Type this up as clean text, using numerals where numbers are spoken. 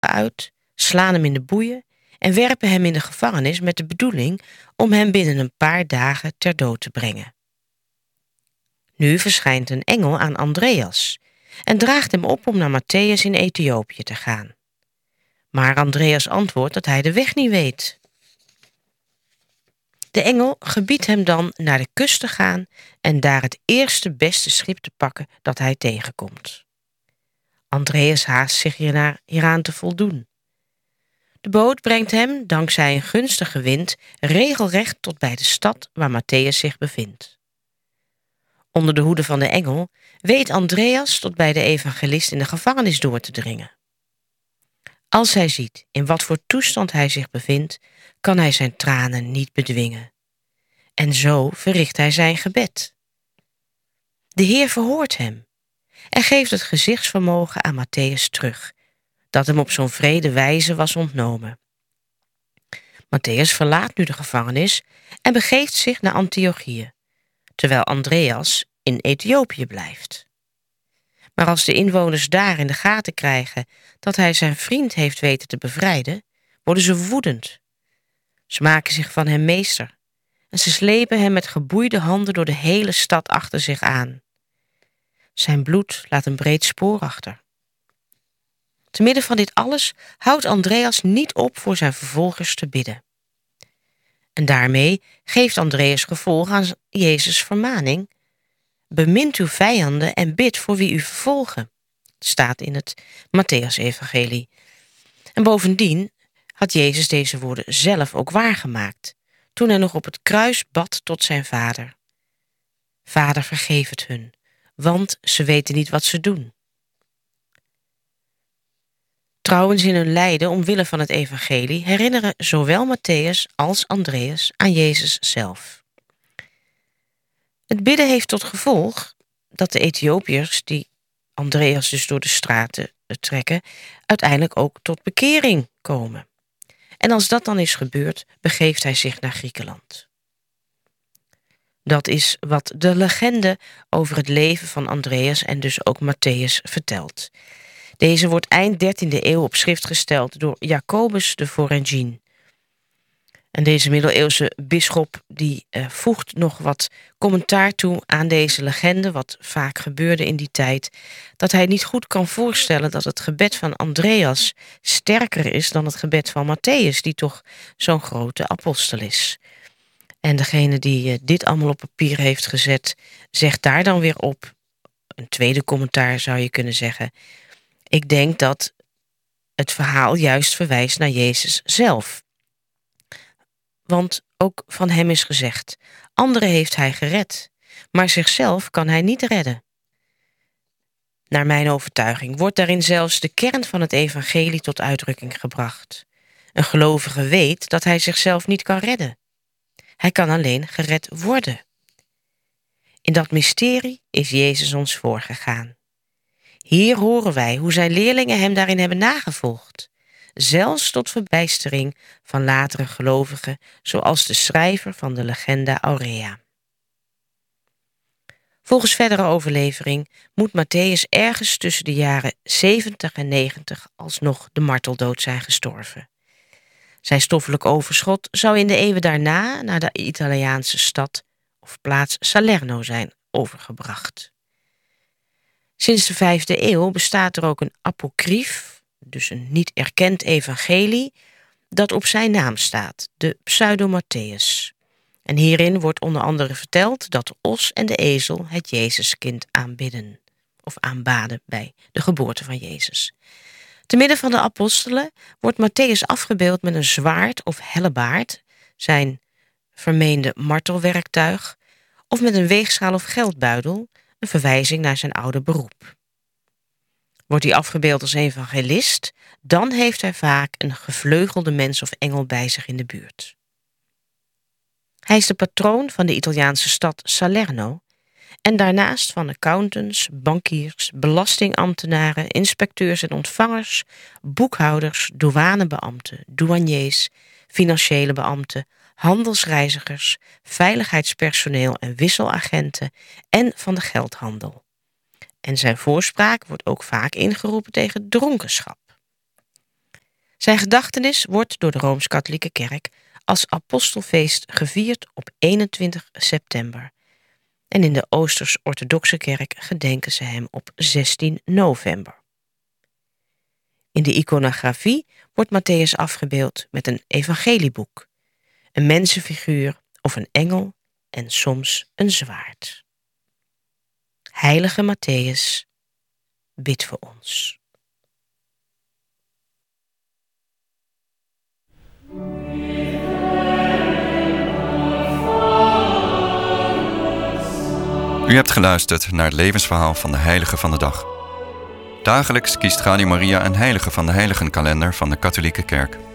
uit, slaan hem in de boeien en werpen hem in de gevangenis met de bedoeling om hem binnen een paar dagen ter dood te brengen. Nu verschijnt een engel aan Andreas en draagt hem op om naar Matthäus in Ethiopië te gaan. Maar Andreas antwoordt dat hij de weg niet weet. De engel gebiedt hem dan naar de kust te gaan en daar het eerste beste schip te pakken dat hij tegenkomt. Andreas haast zich hieraan te voldoen. De boot brengt hem, dankzij een gunstige wind, regelrecht tot bij de stad waar Matthäus zich bevindt. Onder de hoede van de engel weet Andreas tot bij de evangelist in de gevangenis door te dringen. Als hij ziet in wat voor toestand hij zich bevindt, kan hij zijn tranen niet bedwingen. En zo verricht hij zijn gebed. De Heer verhoort hem en geeft het gezichtsvermogen aan Matthäus terug, dat hem op zo'n wrede wijze was ontnomen. Matthäus verlaat nu de gevangenis en begeeft zich naar Antiochië, terwijl Andreas in Ethiopië blijft. Maar als de inwoners daar in de gaten krijgen dat hij zijn vriend heeft weten te bevrijden, worden ze woedend. Ze maken zich van hem meester en ze slepen hem met geboeide handen door de hele stad achter zich aan. Zijn bloed laat een breed spoor achter. Te midden van dit alles houdt Andreas niet op voor zijn vervolgers te bidden. En daarmee geeft Andreas gevolg aan Jezus' vermaning: bemint uw vijanden en bid voor wie u vervolgen, staat in het Matthäus-evangelie. En bovendien had Jezus deze woorden zelf ook waargemaakt, toen hij nog op het kruis bad tot zijn Vader: Vader, vergeef het hun, want ze weten niet wat ze doen. Trouwens, in hun lijden omwille van het evangelie herinneren zowel Matthäus als Andreas aan Jezus zelf. Het bidden heeft tot gevolg dat de Ethiopiërs, die Andreas dus door de straten trekken, uiteindelijk ook tot bekering komen. En als dat dan is gebeurd, begeeft hij zich naar Griekenland. Dat is wat de legende over het leven van Andreas en dus ook Matthäus vertelt. Deze wordt eind 13e eeuw op schrift gesteld door Jacobus de Vorengine. En deze middeleeuwse bisschop die voegt nog wat commentaar toe aan deze legende, wat vaak gebeurde in die tijd, dat hij niet goed kan voorstellen dat het gebed van Andreas sterker is dan het gebed van Matthäus, die toch zo'n grote apostel is. En degene die dit allemaal op papier heeft gezet, zegt daar dan weer op, een tweede commentaar zou je kunnen zeggen: ik denk dat het verhaal juist verwijst naar Jezus zelf. Want ook van hem is gezegd: anderen heeft hij gered, maar zichzelf kan hij niet redden. Naar mijn overtuiging wordt daarin zelfs de kern van het evangelie tot uitdrukking gebracht. Een gelovige weet dat hij zichzelf niet kan redden. Hij kan alleen gered worden. In dat mysterie is Jezus ons voorgegaan. Hier horen wij hoe zijn leerlingen hem daarin hebben nagevolgd, zelfs tot verbijstering van latere gelovigen, zoals de schrijver van de Legenda Aurea. Volgens verdere overlevering moet Matthäus ergens tussen de jaren 70 en 90 alsnog de marteldood zijn gestorven. Zijn stoffelijk overschot zou in de eeuwen daarna naar de Italiaanse stad of plaats Salerno zijn overgebracht. Sinds de 5e eeuw bestaat er ook een apocrief, dus een niet erkend evangelie, dat op zijn naam staat, de Pseudo-Matthäus. En hierin wordt onder andere verteld dat de os en de ezel het Jezuskind aanbidden, of aanbaden bij de geboorte van Jezus. Te midden van de apostelen wordt Matthäus afgebeeld met een zwaard of hellebaard, zijn vermeende martelwerktuig, of met een weegschaal of geldbuidel, een verwijzing naar zijn oude beroep. Wordt hij afgebeeld als evangelist, dan heeft hij vaak een gevleugelde mens of engel bij zich in de buurt. Hij is de patroon van de Italiaanse stad Salerno en daarnaast van accountants, bankiers, belastingambtenaren, inspecteurs en ontvangers, boekhouders, douanebeambten, douaniers, financiële beambten, handelsreizigers, veiligheidspersoneel en wisselagenten en van de geldhandel. En zijn voorspraak wordt ook vaak ingeroepen tegen dronkenschap. Zijn gedachtenis wordt door de Rooms-Katholieke Kerk als apostelfeest gevierd op 21 september. En in de Oosters-Orthodoxe Kerk gedenken ze hem op 16 november. In de iconografie wordt Matthäus afgebeeld met een evangelieboek, een mensenfiguur of een engel en soms een zwaard. Heilige Matthäus, bid voor ons. U hebt geluisterd naar het levensverhaal van de heilige van de dag. Dagelijks kiest Radio Maria een heilige van de heiligenkalender van de Katholieke Kerk.